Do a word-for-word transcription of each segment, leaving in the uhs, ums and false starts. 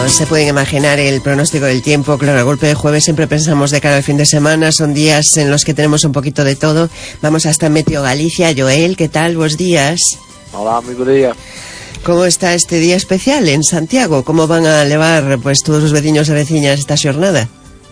Bueno, se pueden imaginar el pronóstico del tiempo. Claro, a golpe de jueves siempre pensamos de cara al fin de semana. Son días en los que tenemos un poquito de todo. Vamos hasta Meteo Galicia. Joel, ¿qué tal? Buenos días. Hola, muy buen día. ¿Cómo está este día especial en Santiago? ¿Cómo van a levar pues todos os veciños e veciñas esta xornada?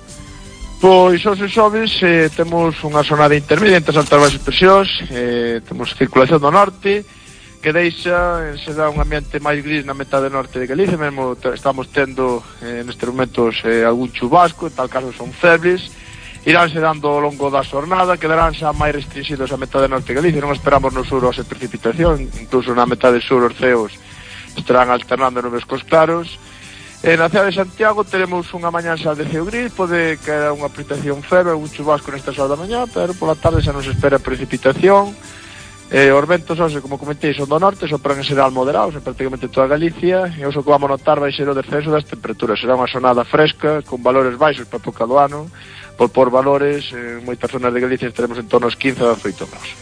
Pois hoxe xoves eh, temos unha xornada intermedia entre as altas baixas presións, eh, temos circulación do norte que deixa, se dá un ambiente máis gris na metade norte de Galicia, mesmo estamos tendo eh, nestes momentos eh, algún chubasco, en tal caso son febres, iránse dando ao longo da xornada, quedarán xa máis restringidos a metade norte de Galicia, non esperamos no sur ose precipitación, incluso na metade sur os ceos estarán alternando nubes cos claros. En a cidade de Santiago teremos unha mañá xa de ceo gris, pode caer unha precipitación febre, algún chubasco nesta hora da mañá, pero pola tarde xa non se espera precipitación. Eh, os ventos hoxe, como comentei, son do norte, sopran en xeral moderados en prácticamente toda Galicia, e hoxe que vamos notar vai ser o descenso das temperaturas. Será unha xornada fresca, con valores baixos para a época do ano, por por valores, en moitas zonas de Galicia estaremos en torno aos quince a dezoito graus.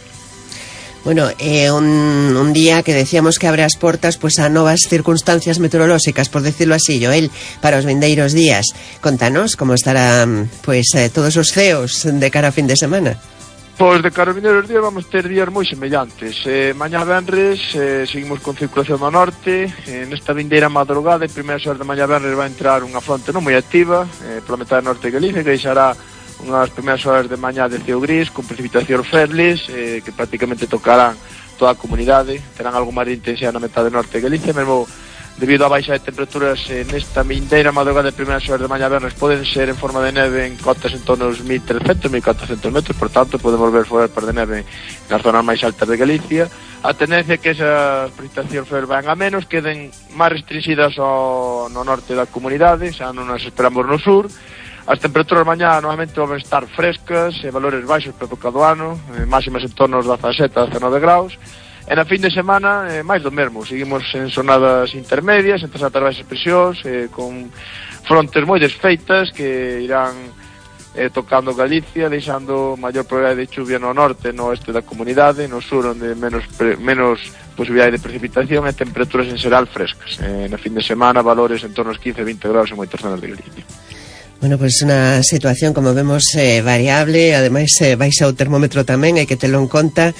Bueno, eh, un, un día que decíamos que abre as portas pues a novas circunstancias meteorolóxicas, por decirlo así, Joel, para os vindeiros días. Contanos como estarán pues eh, todos os ceos de cara a fin de semana. Pois de cara aos vindeiros días vamos ter días moi semellantes. Eh, mañá venres eh, seguimos con circulación do norte, eh, nesta vindeira madrugada, en primeiras horas de mañá venres vai entrar unha fronte non moi activa eh, pola metade norte de Galicia, que deixará unhas primeiras horas de mañá de ceo gris con precipitacións febles eh, que prácticamente tocarán toda a comunidade, terán algo máis de intensidade na metade norte de Galicia, mesmo debido á baixa de temperaturas eh, nesta vindeira madrugada de primeiras horas de mañá vernes poden ser en forma de neve en cotas en torno aos mil trescentos, mil catrocentos metros, por tanto podemos ver fogares de neve nas zonas máis altas de Galicia. A tendencia é que esas precipitacións febles van a menos, queden máis restringidas ao, no norte da comunidade, xa non as esperamos no sur. As temperaturas mañá normalmente vão estar frescas, e valores baixos para a época do ano, eh, máximas en torno aos dezasete a dezanove graus. E na fin de semana, eh, máis do mesmo, seguimos en zonadas intermedias, entre as altas baixas presións, eh, con frontes moi desfeitas que irán eh, tocando Galicia, deixando maior probabilidade de chuvia no norte, no oeste da comunidade, no sur onde menos, pre, menos posibilidade de precipitación e temperaturas en xeral frescas. Eh, na fin de semana valores en torno aos quince a vinte graus en moitas zonas de Galicia. Bueno, pues una situación, como vemos, eh, variable. Ademais, eh, baixa o termómetro tamén, hai que telo en conta.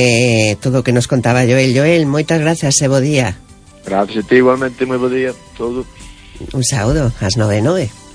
Eh, todo o que nos contaba Joel. Joel, moitas grazas e bo día. Gracias a ti, igualmente, moi bo día. Todo. Un saúdo, ás nove e nove.